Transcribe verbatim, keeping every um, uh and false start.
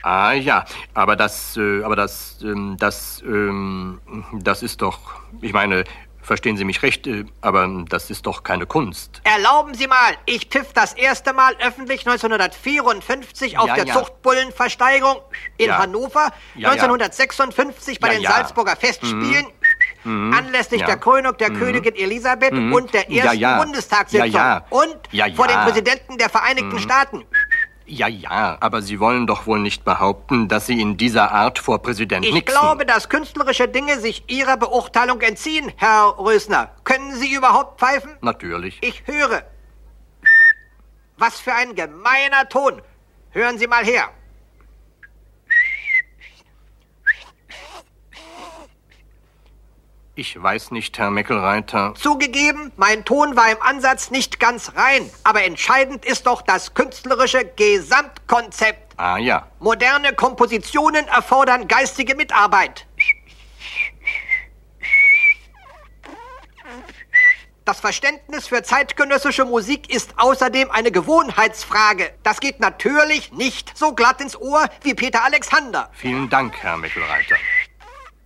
Ah ja, aber das, äh, aber das, ähm, das, ähm, das ist doch, ich meine, verstehen Sie mich recht, äh, aber das ist doch keine Kunst. Erlauben Sie mal, ich pfiff das erste Mal öffentlich neunzehnhundertvierundfünfzig auf ja, der ja. Zuchtbullenversteigerung in ja. Hannover, ja, neunzehnhundertsechsundfünfzig bei ja, den ja. Salzburger Festspielen, mhm. anlässlich ja. der Krönung der mhm. Königin Elisabeth mhm. und der ersten ja, ja. Bundestagssitzung ja, ja. und ja, ja. vor dem Präsidenten der Vereinigten mhm. Staaten. Ja, ja, aber Sie wollen doch wohl nicht behaupten, dass Sie in dieser Art vor Präsident Ich Nixon... glaube, dass künstlerische Dinge sich Ihrer Beurteilung entziehen, Herr Rösner. Können Sie überhaupt pfeifen? Natürlich. Ich höre. Was für ein gemeiner Ton. Hören Sie mal her. Ich weiß nicht, Herr Meckelreiter. Zugegeben, mein Ton war im Ansatz nicht ganz rein. Aber entscheidend ist doch das künstlerische Gesamtkonzept. Ah ja. Moderne Kompositionen erfordern geistige Mitarbeit. Das Verständnis für zeitgenössische Musik ist außerdem eine Gewohnheitsfrage. Das geht natürlich nicht so glatt ins Ohr wie Peter Alexander. Vielen Dank, Herr Meckelreiter.